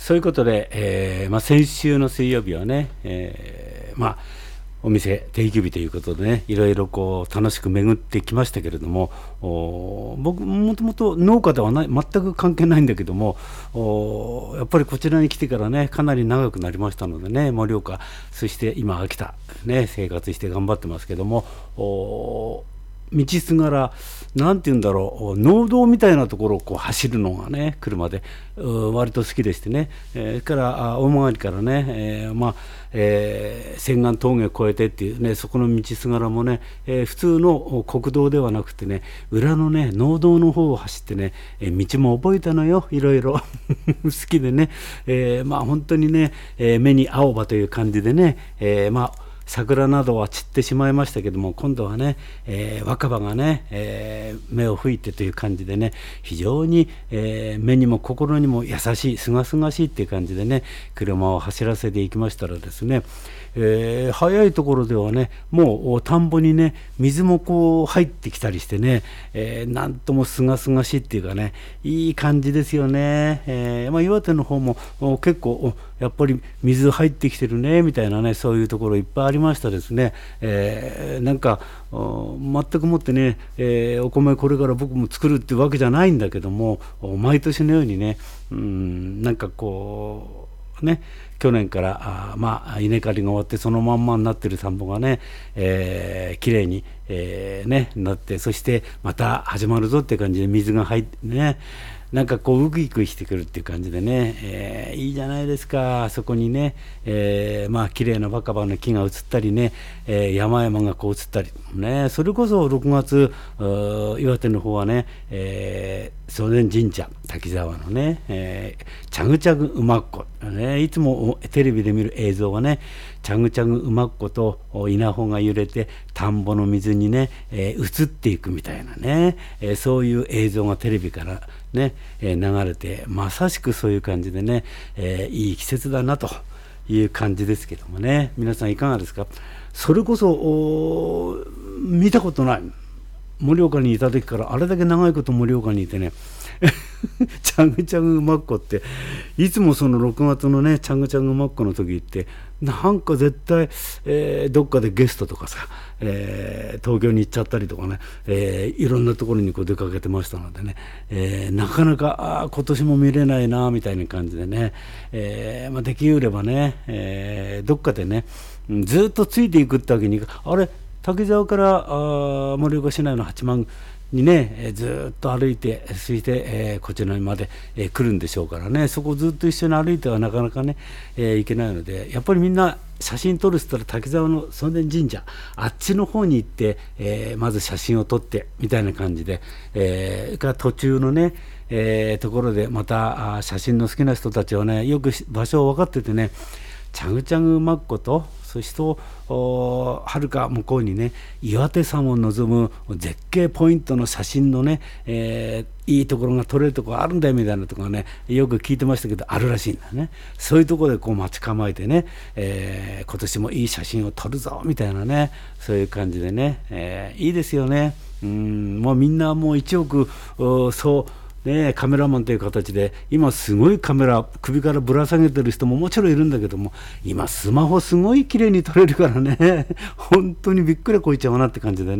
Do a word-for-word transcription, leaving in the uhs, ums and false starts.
そういうことで、えーまあ、先週の水曜日はね、えーまあ、お店定休日ということでね、いろいろこう楽しく巡ってきましたけれども、お僕もともと農家ではない、全く関係ないんだけども、おやっぱりこちらに来てからね、かなり長くなりましたのでね、盛岡、そして今秋田ね、生活して頑張ってますけども、お道すがら、なんて言うんだろう、農道みたいなところをこう走るのがね、車で割と好きでしてね、えー、から大曲からね、えーまあえー、千岸峠を越えてっていうね、そこの道すがらもね、えー、普通の国道ではなくてね、裏のね、農道の方を走ってね、えー、道も覚えたのよ、いろいろ好きでね、えー、まあ本当にね、えー、目に青葉という感じでね、えー、まあ桜などは散ってしまいましたけども、今度はね、えー、若葉がね、えー、目を吹いてという感じでね、非常に、えー、目にも心にも優しい、すがすがしいっていう感じでね、車を走らせていきましたらですね、えー、早いところではね、もう田んぼにね、水もこう入ってきたりしてね、えー、なんともすがすがしいっていうかね、いい感じですよね。えーまあ、岩手の方も結構やっぱり水入ってきてるねみたいなね、そういうところいっぱいありましたですね。えー、なんか全くもってね、えー、お米これから僕も作るっていうわけじゃないんだけども、毎年のようにね、うん、なんかこうね、去年からあまあ稲刈りが終わってそのまんまになってる田んぼがね、えー、きれいに、えー、ね、なって、そしてまた始まるぞって感じで水が入ってね、なんかこうウキウキしてくるっていう感じでね、えー、いいじゃないですか。そこにね、えー、まあ綺麗な若葉の木が映ったりね、えー、山々がこう映ったりね、それこそろくがつ岩手の方はね、えー、総然神社滝沢のね、えー、チャグチャグ馬っ子ね、いつもテレビで見る映像はね、チャグチャグ馬っ子と稲穂が揺れて田んぼの水にね、えー、映っていくみたいなね、えー、そういう映像がテレビからね、えー、流れて、まさしくそういう感じでね、えー、いい季節だなという感じですけどもね、皆さんいかがですか。それこそ見たことない、盛岡にいた時からあれだけ長いこと盛岡にいてねチャグチャグ馬っ子っていつもそのろくがつのねチャグチャグ馬っ子の時ってなんか絶対、えー、どっかでゲストとかさ、えー、東京に行っちゃったりとかね、えー、いろんなところにこう出かけてましたのでね、えー、なかなかあ今年も見れないなみたいな感じでね、えーまあ、できうればね、えー、どっかでねずっとついていくってわけにいかあれ滝沢からあ盛岡市内の八幡にね、えー、ずっと歩いてそして、えー、こちらまで、えー、来るんでしょうからね、そこをずっと一緒に歩いてはなかなかね、えー、行けないので、やっぱりみんな写真撮るっつったら滝沢の総然神社あっちの方に行って、えー、まず写真を撮ってみたいな感じで、えー、が途中のね、えー、ところでまたあ写真の好きな人たちはねよく場所を分かっててね、チャグチャグ馬っ子とそしてはるか向こうにね岩手山を望む絶景ポイントの写真のね、えー、いいところが撮れるところあるんだよみたいなところがねよく聞いてましたけどあるらしいんだね。そういうところでこう待ち構えてね、えー、今年もいい写真を撮るぞみたいなね、そういう感じでね、えー、いいですよね。うん、もうみんなもう一億そうね、カメラマンという形で今すごいカメラ首からぶら下げてる人ももちろんいるんだけども、今スマホすごい綺麗に撮れるからね本当にびっくりこいちゃうなって感じでね。